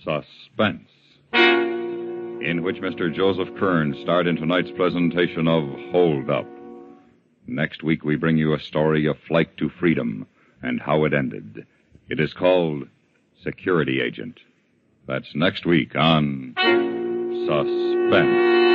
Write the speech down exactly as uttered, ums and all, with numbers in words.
Suspense, in which Mister Joseph Kern starred in tonight's presentation of Hold Up. Next week we bring you a story of flight to freedom and how it ended. It is called Security Agent. That's next week on Suspense.